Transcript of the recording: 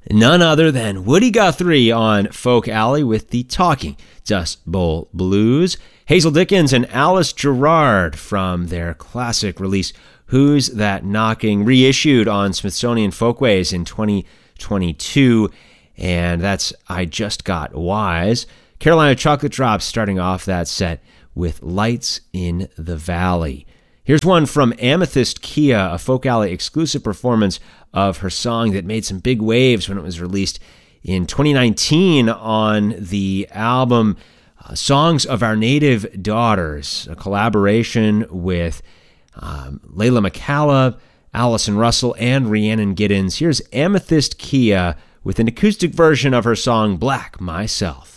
None other than Woody Guthrie on Folk Alley with the Talking Dust Bowl Blues. Hazel Dickens and Alice Gerrard from their classic release, Who's That Knocking, reissued on Smithsonian Folkways in 2022. And that's I Just Got Wise. Carolina Chocolate Drops starting off that set with Lights in the Valley. Here's one from Amethyst Kia, a Folk Alley exclusive performance of her song that made some big waves when it was released in 2019 on the album Songs of Our Native Daughters, a collaboration with Layla McCalla, Allison Russell, and Rhiannon Giddens. Here's Amethyst Kia with an acoustic version of her song Black Myself.